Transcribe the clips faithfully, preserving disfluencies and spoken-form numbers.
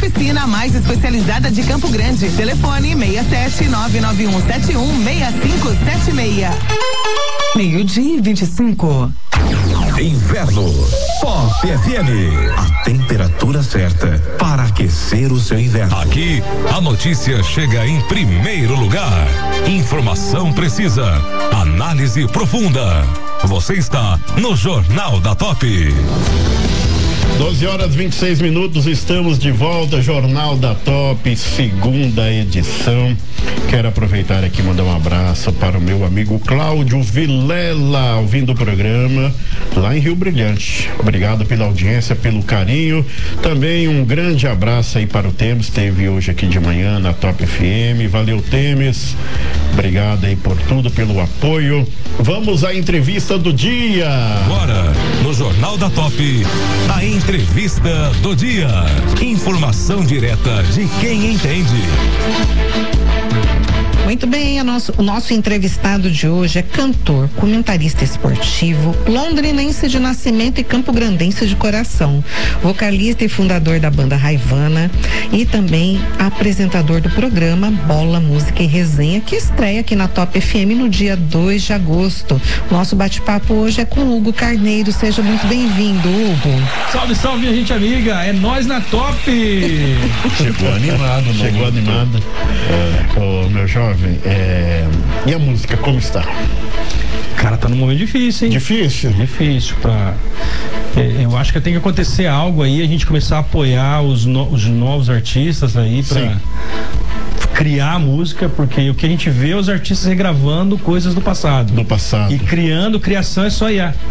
oficina mais especializada de Campo Grande. Telefone seis sete nove nove um sete um seis cinco sete seis. Meio-dia e vinte e cinco. Inverno. Pop F M. A temperatura certa para aquecer o seu inverno. Aqui, a notícia chega em primeiro lugar. Informação precisa. Análise profunda. Você está no Jornal da Top. doze horas e vinte e seis minutos, estamos de volta, Jornal da Top, segunda edição. Quero aproveitar aqui e mandar um abraço para o meu amigo Cláudio Vilela, ouvindo o programa lá em Rio Brilhante. Obrigado pela audiência, pelo carinho. Também um grande abraço aí para o Temes, esteve hoje aqui de manhã na Top F M. Valeu, Temes. Obrigado aí por tudo, pelo apoio. Vamos à entrevista do dia. Agora, no Jornal da Top, a entrevista do dia. Informação direta de quem entende. Muito bem, a nosso, o nosso entrevistado de hoje é cantor, comentarista esportivo, londrinense de nascimento e campograndense de coração, vocalista e fundador da banda Raivana e também apresentador do programa Bola, Música e Resenha, que estreia aqui na Top F M no dia dois de agosto. Nosso bate-papo hoje é com Hugo Carneiro. Seja muito bem-vindo, Hugo. Salve, salve, minha gente amiga, é nós na Top. Chegou animado, né? Chegou animado. É, ô, meu jovem, é, e a música, como está? Cara, tá num momento difícil, hein? Difícil? Difícil pra... É, eu acho que tem que acontecer algo aí, a gente começar a apoiar os, no, os novos artistas aí pra... Sim. Criar música, porque o que a gente vê é os artistas regravando coisas do passado. Do passado. E criando, criação é só I A.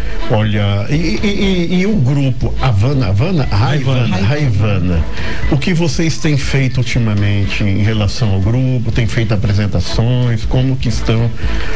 Olha, e, e, e, e o grupo Havana, Havana? Raivana, Raivana. O que vocês têm feito ultimamente em relação ao grupo? Tem feito apresentações? Como que estão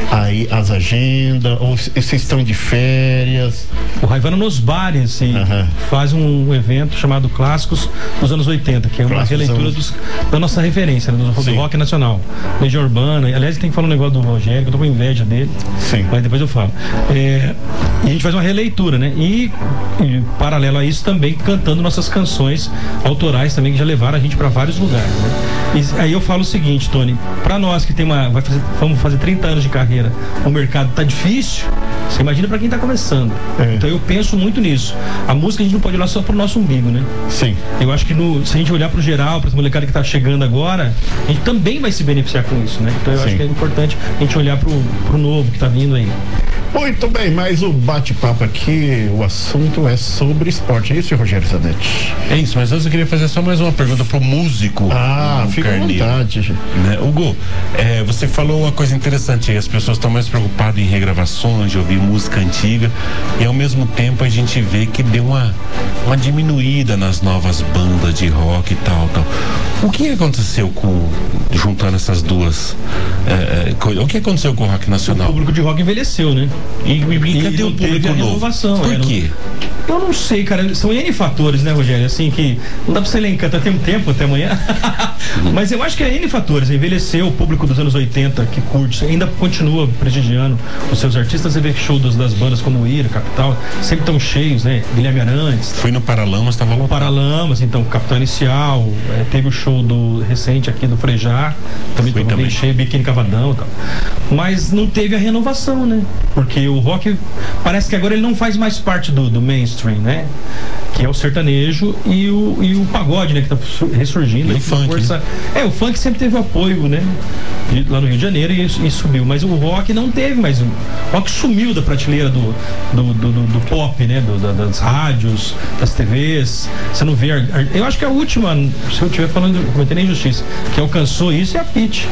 aí as agendas? Ou vocês estão de férias? O Raivana nos bares, assim, uh-huh. faz um evento chamado Clássicos dos anos oitenta, que é uma Clássicos releitura dos, da nossa referência, né, do Sim. rock nacional. Legião Urbana. Aliás, tem que falar um negócio do Rogério, que eu tô com inveja dele. Sim. Mas depois eu falo. É, e a gente faz uma releitura, né? E, e paralelo a isso também cantando nossas canções autorais também, que já levaram a gente para vários lugares, né? E aí eu falo o seguinte, Tony, para nós que tem uma, vai fazer, vamos fazer trinta anos de carreira, o mercado tá difícil, você imagina para quem tá começando. É. Então eu penso muito nisso. A música a gente não pode olhar só pro nosso umbigo, né? Sim. Eu acho que no, se a gente olhar pro geral, pra essa molecada que tá chegando agora, a gente também vai se beneficiar com isso, né? Então eu Sim. acho que é importante a gente olhar pro, pro novo que tá vindo aí. Muito bem, mas o bate-papo aqui, o assunto é sobre esporte. É isso, Rogério Zanetti? É isso, mas antes eu queria fazer só mais uma pergunta pro músico. Ah, fica à vontade. Né? Hugo, é, você falou uma coisa interessante aí, as pessoas estão mais preocupadas em regravações, de ouvir música antiga, e ao mesmo tempo a gente vê que deu uma, uma diminuída nas novas bandas de rock e tal, tal. O que aconteceu com, juntando essas duas, é, é, o que aconteceu com o rock nacional? O público de rock envelheceu, né? E, e, e cadê o público novo? Renovação, Por é, quê? Não, eu não sei, cara. São N fatores, né, Rogério? Assim, que não dá pra você elencar, tá, tem um tempo até amanhã. Mas eu acho que é N fatores. Envelheceu o público dos anos oitenta que curte, ainda continua prestigiando os seus artistas. Você vê show das, das bandas como o Ira, Capital, sempre tão cheios, né? Guilherme Arantes. Fui no Paralamas, tava no Paralamas, então, Capital Inicial. É, teve o show do recente aqui do Frejá, também tava bem cheio, Biquíni Cavadão e tal. Mas não teve a renovação, né? Porque o rock parece que agora ele não faz mais parte do, do mainstream, né? Que é o sertanejo e o, e o pagode, né? Que tá ressurgindo. E o funk, força... né? É, o funk sempre teve apoio, né? De, lá no Rio de Janeiro e, e subiu. Mas o rock não teve mais. O rock sumiu da prateleira do, do, do, do, do pop, né? Do, da, das rádios, das T Vs. Você não vê... Eu acho que a última, se eu estiver falando, cometendo injustiça, que alcançou isso é a Pitty.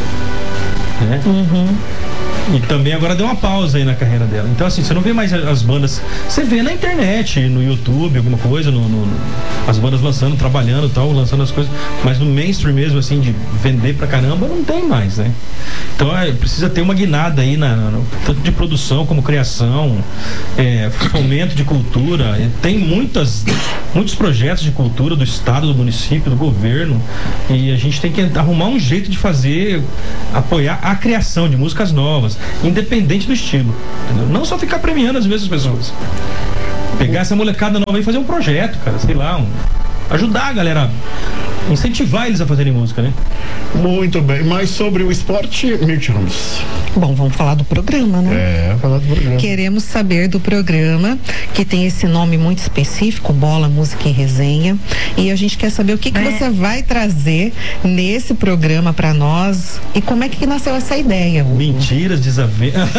Né? Uhum. E também agora deu uma pausa aí na carreira dela. Então, assim, você não vê mais as bandas. Você vê na internet, no YouTube, alguma coisa, no, no, as bandas lançando, trabalhando e tal, lançando as coisas. Mas no mainstream mesmo, assim, de vender pra caramba, não tem mais, né? Então, é, precisa ter uma guinada aí, na, na, tanto de produção como criação, é, fomento de cultura. Tem muitas, muitos projetos de cultura do estado, do município, do governo. E a gente tem que arrumar um jeito de fazer, apoiar a criação de músicas novas, independente do estilo, entendeu? Não só ficar premiando as mesmas pessoas. Pegar essa molecada nova e fazer um projeto, cara, sei lá, um, ajudar a galera, incentivar eles a fazerem música, né? Muito bem, mas sobre o esporte, Mirth Ramos. Bom, vamos falar do programa, né? É, falar do programa. Queremos saber do programa, que tem esse nome muito específico, Bola, Música e Resenha. E a gente quer saber o que, que é. você vai trazer nesse programa para nós e como é que nasceu essa ideia. Hugo? Mentiras, desavenças.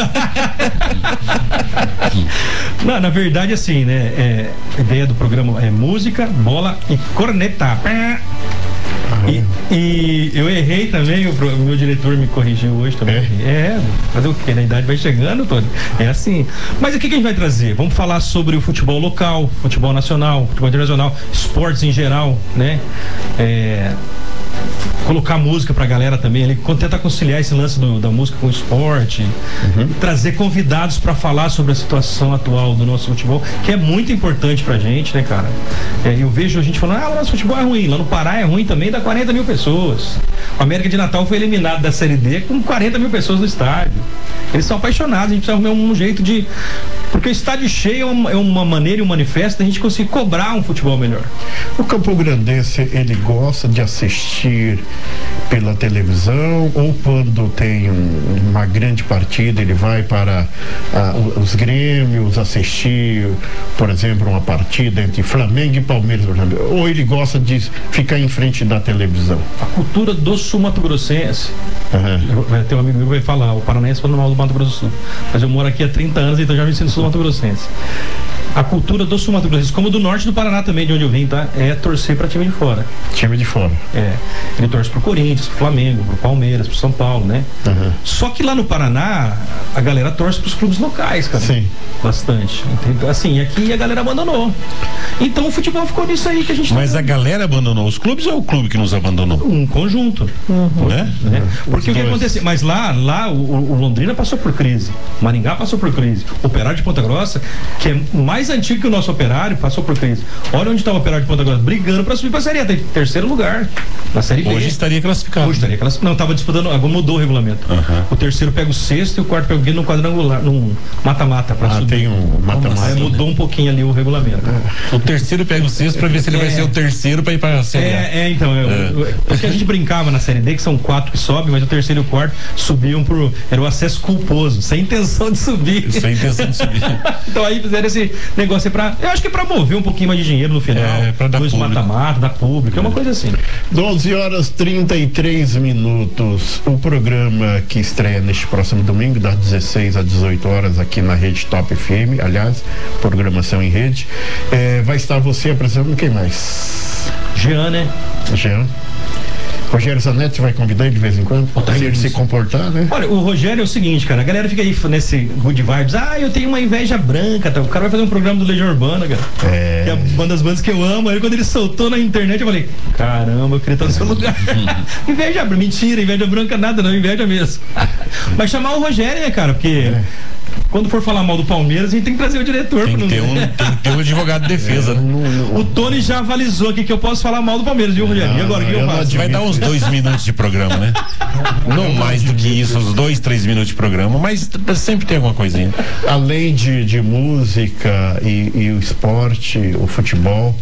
Não, na verdade, assim, né? É, a ideia do programa é música, bola e corneta. E, e eu errei também, o, o meu diretor me corrigiu hoje também. É, é fazer o quê? A idade vai chegando, Tony. É assim. Mas o que, que a gente vai trazer? Vamos falar sobre o futebol local, futebol nacional, futebol internacional, esportes em geral, né? É, colocar música pra galera também, ele tentar conciliar esse lance do, da música com o esporte, uhum. trazer convidados para falar sobre a situação atual do nosso futebol, que é muito importante pra gente, né, cara? É, eu vejo a gente falando, ah, o nosso futebol é ruim, lá no Pará é ruim também, dá quarenta mil pessoas. O América de Natal foi eliminado da Série D com quarenta mil pessoas no estádio. Eles são apaixonados, a gente precisa arrumar um jeito de... Porque o estádio cheio é uma, é uma maneira e um manifesto da gente conseguir cobrar um futebol melhor. O campograndense, ele gosta de assistir pela televisão ou quando tem um, uma grande partida ele vai para ah, os grêmios assistir, por exemplo, uma partida entre Flamengo e Palmeiras, ou ele gosta de ficar em frente da televisão? A cultura do sul-mato-grossense, uhum. vai ter um amigo meu que vai falar, o paranaense falando mal do Mato Grosso do Sul, mas eu moro aqui há trinta anos, então já me ensino sul-mato-grossense. A cultura do sul-mato-grossense, como do norte do Paraná também, de onde eu vim, tá? É torcer pra time de fora. Time de fora. É. Ele torce pro Corinthians, pro Flamengo, pro Palmeiras, pro São Paulo, né? Uhum. Só que lá no Paraná, a galera torce pros clubes locais, cara. Sim. Bastante. Entendeu? Assim, aqui a galera abandonou. Então o futebol ficou nisso aí que a gente Mas tá... a galera abandonou os clubes ou é o clube que nos abandonou? Um conjunto. Uhum. Né? Né? Uhum. Porque os o que dois. aconteceu? Mas lá, lá o, o Londrina passou por crise. Maringá passou por crise. O Operário de Ponta Grossa, que é mais antigo que o nosso Operário, passou por crise. Olha onde está o Operário de Ponta Grossa, brigando para subir para a Série A, tem terceiro lugar na Série B. Hoje estaria classificado. Hoje estaria classificado. Não, estava disputando, agora mudou o regulamento. Uhum. O terceiro pega o sexto e o quarto pega o quinto no quadrangular, num mata-mata para ah, subir. Tem um mata-mata. Aí mudou um pouquinho ali o regulamento. É. O terceiro pega o sexto para ver se ele é. vai ser o terceiro para ir para a Série A. É, é então, é, é. Porque a gente brincava na Série D que são quatro que sobem, mas o terceiro e o quarto subiam pro, era o acesso culposo, sem intenção de subir. Sem intenção de subir. Então aí fizeram esse negócio aí pra, eu acho que é pra mover um pouquinho mais de dinheiro no final. É, pra dar dois mata-mata, dar público, é uma coisa assim. doze horas e trinta e três minutos. O programa que estreia neste próximo domingo, das dezesseis às dezoito horas, aqui na Rede Top F M, aliás, programação em rede. É, vai estar você apresentando quem mais? Jean, né? Jean. Rogério Zanetti vai convidar ele de vez em quando? Se ele se comportar, né? Olha, o Rogério é o seguinte, cara, a galera fica aí nesse good vibes, ah, eu tenho uma inveja branca, tá? O cara vai fazer um programa do Legião Urbana, cara. É. Que é uma das bandas que eu amo. Aí quando ele soltou na internet, eu falei, caramba, eu queria estar no seu lugar. Inveja branca, mentira, inveja branca nada, não, inveja mesmo. Mas chamar o Rogério, né, cara, porque... É. Quando for falar mal do Palmeiras, a gente tem que trazer o diretor. Tem que ter um, tem que ter um advogado de defesa, é, né? No, no, o Tony já avalizou aqui que eu posso falar mal do Palmeiras, viu, Rogério? E agora, o que eu faço? Vai dar uns dois minutos de programa, né? Não mais do que isso, uns dois, três minutos de programa, mas sempre tem alguma coisinha. Além de, de música e, e o esporte, o futebol,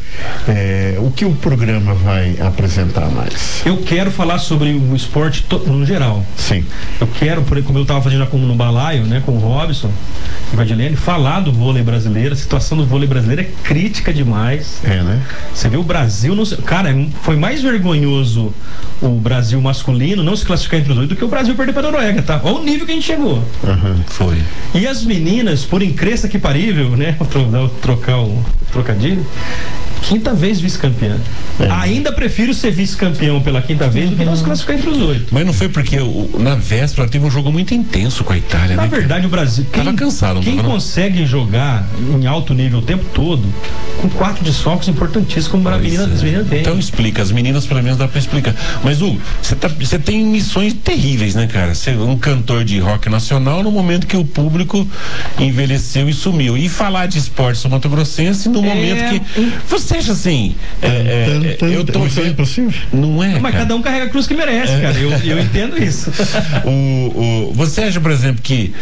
é, o que o programa vai apresentar mais? Eu quero falar sobre o esporte to, no geral. Sim. Eu quero, como eu estava fazendo no balaio, né, com o Robson e Vadilene, falar do vôlei brasileiro. A situação do vôlei brasileiro é crítica demais. É, né? Você vê o Brasil, não, cara, foi mais vergonhoso o Brasil masculino não se classificar entre os oito do que o Brasil perder para a Noruega, tá? Olha o nível que a gente chegou. Uhum, foi. E as meninas, por incresça que parível, né? Vou trocar o trocadilho. Quinta vez vice-campeã. É. Ainda prefiro ser vice-campeão pela quinta vez uhum. do que não se classificar entre os oito. Mas não foi porque o, na véspera teve um jogo muito intenso com a Itália, na né? Na verdade, o Brasil. Quem, tava cansado, quem tava, consegue jogar em alto nível o tempo todo, com quatro desfalques importantíssimos, como as meninas, as meninas têm. Então explica, as meninas pelo menos dá pra explicar. Mas, Hugo, você tá, tem missões terríveis, né, cara? Você é um cantor de rock nacional no momento que o público envelheceu e sumiu. E falar de esporte sul-mato-grossense no é... momento que. Você acha assim. É, é, é, eu tô vendo impossível. Não é? Mas cara. Cada um carrega a cruz que merece, é. cara. Eu, eu entendo isso. o, o, você acha, por exemplo, que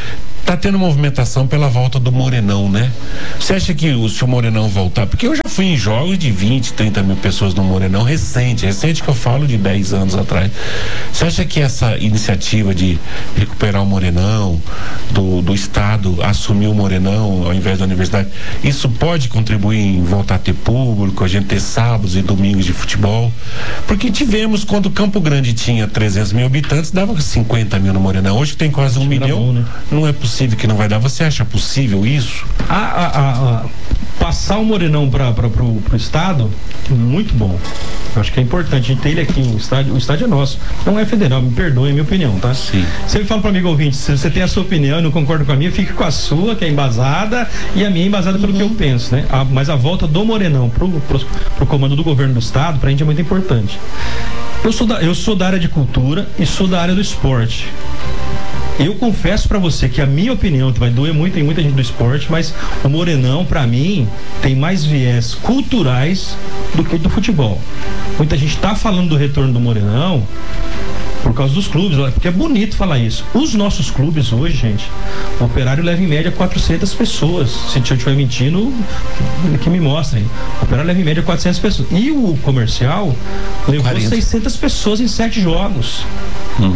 Tá tendo movimentação pela volta do Morenão, né? Você acha que o, se o Morenão voltar, porque eu já fui em jogos de vinte, trinta mil pessoas no Morenão, recente, recente que eu falo de dez anos atrás. Você acha que essa iniciativa de recuperar o Morenão, do, do Estado assumir o Morenão ao invés da universidade, isso pode contribuir em voltar a ter público, a gente ter sábados e domingos de futebol? Porque tivemos, quando Campo Grande tinha trezentos mil habitantes, dava cinquenta mil no Morenão. Hoje tem quase um milhão, bom, né? Não é possível que não vai dar. Você acha possível isso? A, a, a, a passar o Morenão para pro, pro estado, muito bom. Eu acho que é importante. A gente tem ele aqui, o estádio, o estádio é nosso. Não é federal, me perdoe, é minha opinião, tá? Sim. Sempre falo para amigo ouvinte, se você tem a sua opinião e não concorda com a minha, fique com a sua, que é embasada, e a minha é embasada pelo uhum. que eu penso, né? A, mas a volta do Morenão pro, pro, pro comando do governo do estado, pra gente é muito importante. Eu sou da, eu sou da área de cultura e sou da área do esporte. Eu confesso pra você que a minha opinião vai doer muito, tem muita gente do esporte, mas o Morenão, pra mim, tem mais viés culturais do que do futebol. Muita gente tá falando do retorno do Morenão por causa dos clubes, porque é bonito falar isso. Os nossos clubes hoje, gente, o Operário leva em média quatrocentas pessoas. Se eu estiver mentindo, que me mostrem. O Operário leva em média quatrocentas pessoas. E o Comercial levou quarenta. seiscentas pessoas em sete jogos. Uhum.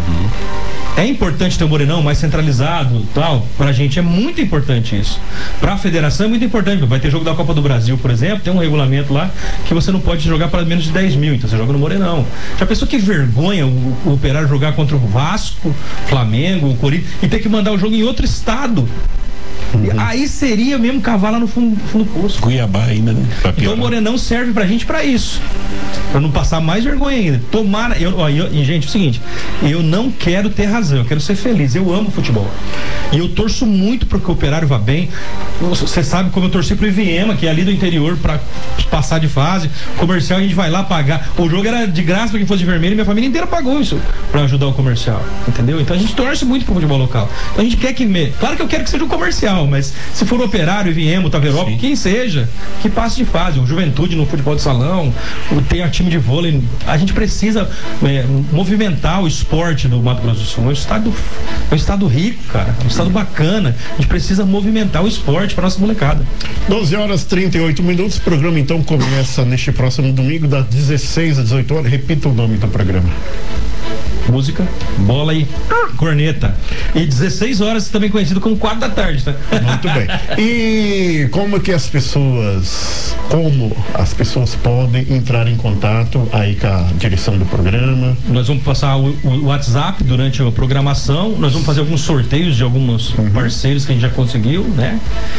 É importante ter o Morenão mais centralizado, tal. Pra gente é muito importante isso. Pra federação é muito importante. Vai ter jogo da Copa do Brasil, por exemplo, tem um regulamento lá que você não pode jogar para menos de dez mil, então você joga no Morenão. Já pensou que vergonha o, o Operário jogar contra o Vasco, Flamengo, o Corinthians e ter que mandar o jogo em outro estado? Uhum. Aí seria mesmo cavar lá no fundo, fundo do poço. Cuiabá ainda, né? Então o Morenão serve pra gente pra isso. Pra não passar mais vergonha ainda. Tomara. Eu, ó, eu, e, gente, é o seguinte: eu não quero ter razão, eu quero ser feliz. Eu amo futebol. E eu torço muito para que o Operário vá bem. Você sabe como eu torci pro Iviema, que é ali do interior, pra passar de fase. Comercial, a gente vai lá pagar. O jogo era de graça pra quem fosse de vermelho, e minha família inteira pagou isso pra ajudar o Comercial. Entendeu? Então a gente torce muito pro futebol local. Então a gente quer que. Me... Claro que eu quero que seja o Comercial, mas se for o Operário, Iviema, Taverópolis, quem seja, que passe de fase. O Juventude no futebol de salão, tem a time de vôlei. A gente precisa é, movimentar o esporte do Mato Grosso do Sul. É um estado, é um estado rico, cara. É um estado bacana. A gente precisa movimentar o esporte para nossa molecada. doze horas e trinta e oito minutos. O programa então começa neste próximo domingo, das dezesseis às dezoito horas. Repita o nome do programa. Música, bola e corneta. E dezesseis horas, também conhecido como quatro da tarde, tá? Muito bem. E como que as pessoas, como as pessoas podem entrar em contato aí com a direção do programa? Nós vamos passar o, o WhatsApp durante a programação, nós vamos fazer alguns sorteios de alguns uhum. parceiros que a gente já conseguiu, né?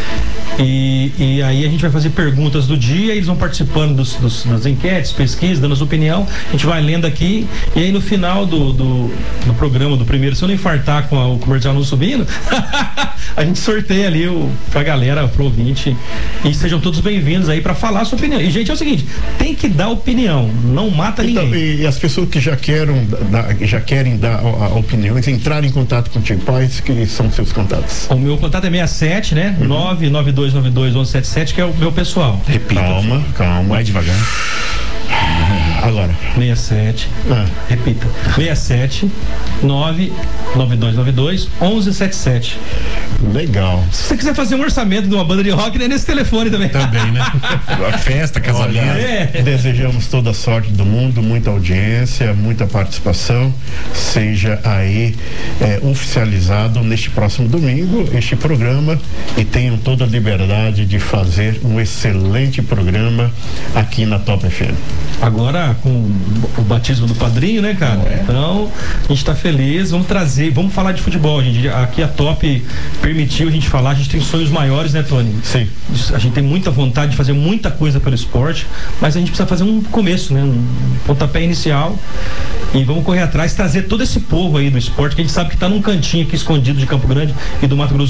E, e aí a gente vai fazer perguntas do dia, eles vão participando dos, dos, das enquetes, pesquisas, dando a sua opinião, a gente vai lendo aqui, e aí no final do, do, do programa, do primeiro, se eu não infartar com a, o comercial não subindo, a gente sorteia ali o, pra galera, pro ouvinte, e sejam todos bem-vindos aí pra falar a sua opinião. E gente, é o seguinte, tem que dar opinião, não mata então, ninguém. E as pessoas que já querem dar, já querem dar a, a opinião, entrar em contato contigo, quais que são seus contatos? O meu contato é sessenta e sete, né? Uhum. nove nove dois nove dois um sete sete, que é o meu pessoal. Repita. Calma, calma. Vai devagar. Agora. sessenta e sete. Ah. Repita. sessenta e sete, nove nove dois nove dois, um um sete sete. Legal. Se você quiser fazer um orçamento de uma banda de rock, é nesse telefone também. Também, né? A festa, casamento. É. Desejamos toda a sorte do mundo, muita audiência, muita participação. Seja aí é, oficializado neste próximo domingo este programa e tenham toda a liberdade de fazer um excelente programa aqui na Top F M. Agora com o batismo do padrinho, né, cara? É. Então, a gente tá feliz, vamos trazer, vamos falar de futebol, gente. Aqui a Top permitiu a gente falar, a gente tem sonhos maiores, né, Tony? Sim. A gente tem muita vontade de fazer muita coisa pelo esporte, mas a gente precisa fazer um começo, né? Um pontapé inicial e vamos correr atrás, trazer todo esse povo aí do esporte, que a gente sabe que tá num cantinho aqui escondido de Campo Grande e do Mato Grosso